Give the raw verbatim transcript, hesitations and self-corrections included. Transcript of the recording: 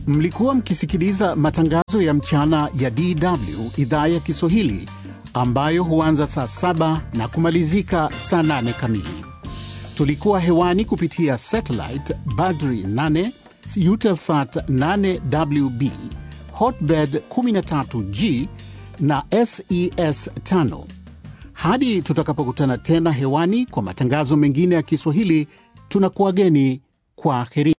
Mlikuwa mkisikiliza matangazo ya mchana ya D W idhaa ya Kiswahili ambayo huanza saa saba na kumalizika saa nane kamili. Tulikuwa hewani kupitia satellite Badri nane, Eutelsat nane W B, Hotbird kumi na tatu G na S E S tano. Hadi tutakapokutana tena hewani kwa matangazo mengine ya Kiswahili, tunakuageni kwa heri.